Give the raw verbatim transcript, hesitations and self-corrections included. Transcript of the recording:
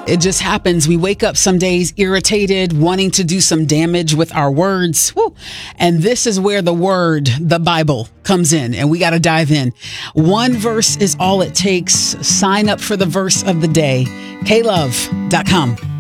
It just happens. We wake up some days irritated, wanting to do some damage with our words. Woo. And this is where the word, the Bible, comes in, and we got to dive in. One verse is all it takes. Sign up for the verse of the day. K love dot com.